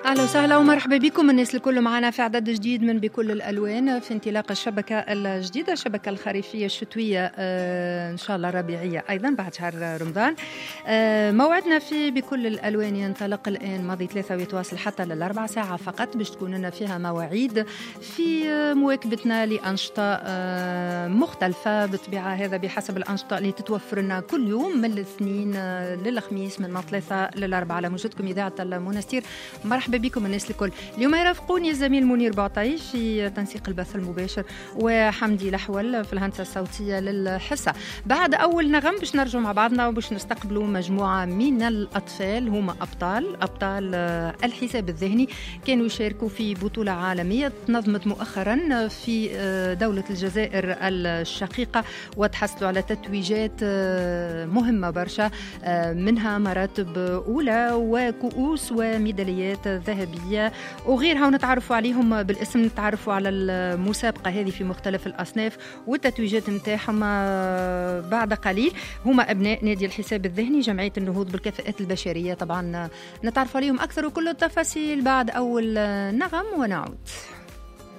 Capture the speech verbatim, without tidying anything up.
أهلا وسهلا ومرحبا بكم الناس الكل معنا في عدد جديد من بكل الألوان في انطلاق الشبكة الجديدة، الشبكة الخريفية الشتوية آه إن شاء الله ربيعية أيضا بعد شهر رمضان. آه موعدنا في بكل الألوان ينطلق الآن ماضي ثلاثة ويتواصل حتى للأربع ساعة فقط باش تكون لنا فيها مواعيد في مواكبتنا لأنشطة آه مختلفة بالطبيعة، هذا بحسب الأنشطة اللي تتوفر لنا كل يوم من الاثنين آه للخميس من ثلاثة للأربعة على موجتكم إذاعة المنستير. مرحبا بكم الناس الكل. اليوم يرافقوني الزميل منير بعطي في تنسيق البث المباشر وحمدي لحول في الهندسة الصوتية للحصة. بعد أول نغم باش نرجع مع بعضنا وباش نستقبلوا مجموعة من الأطفال هما أبطال أبطال الحساب الذهني، كانوا يشاركوا في بطولة عالمية تنظمت مؤخرا في دولة الجزائر الشقيقة وتحصلوا على تتويجات مهمة برشا، منها مراتب أولى وكؤوس وميداليات ذهبية وغيرها، ونتعرفوا عليهم بالاسم، نتعرفوا على المسابقة هذه في مختلف الأصناف والتتويجات متاعهم بعد قليل. هما أبناء نادي الحساب الذهني جمعية النهوض بالكفاءات البشرية، طبعا نتعرف عليهم أكثر وكل التفاصيل بعد أول نغم ونعود.